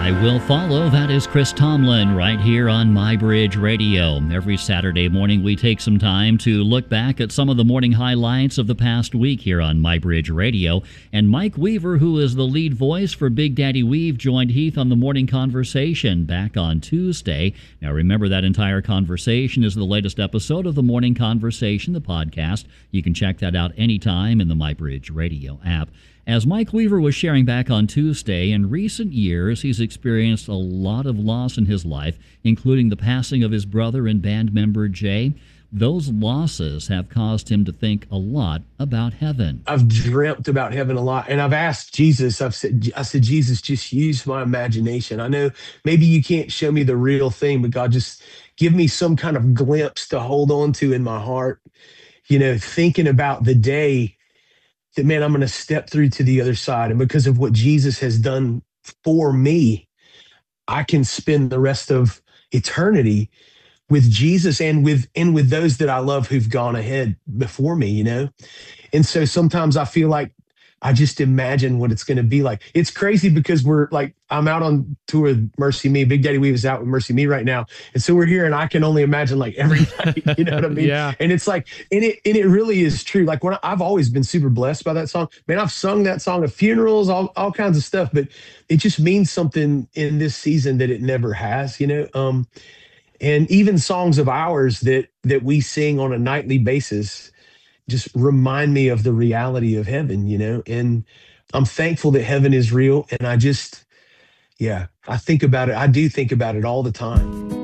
I Will Follow. That is Chris Tomlin right here on MyBridge Radio. Every Saturday morning we take some time to look back at some of the morning highlights of the past week here on MyBridge Radio. And Mike Weaver, who is the lead voice for Big Daddy Weave, joined Heath on the Morning Conversation back on Tuesday. Now remember, that entire conversation is the latest episode of the Morning Conversation, the podcast. You can check that out anytime in the MyBridge Radio app. As Mike Weaver was sharing back on Tuesday, in recent years he's experienced a lot of loss in his life, including the passing of his brother and band member Jay. Those losses have caused him to think a lot about heaven. I've dreamt about heaven a lot, and I've asked Jesus, I said, Jesus, just use my imagination. I know maybe you can't show me the real thing, but God, just give me some kind of glimpse to hold on to in my heart, thinking about the day that, man, I'm going to step through to the other side. And because of what Jesus has done for me, I can spend the rest of eternity with Jesus and with those that I love who've gone ahead before me, And so sometimes I feel like I just imagine what it's going to be like. It's crazy because I'm out on tour with Mercy Me. Big Daddy Weave is out with Mercy Me right now. And so we're here, and I can only imagine every night, you know what I mean? Yeah. And it's and it really is true. I've always been super blessed by that song. Man, I've sung that song at funerals, all kinds of stuff, but it just means something in this season that it never has, And even songs of ours that we sing on a nightly basis just remind me of the reality of heaven, and I'm thankful that heaven is real. And I think about it. I do think about it all the time.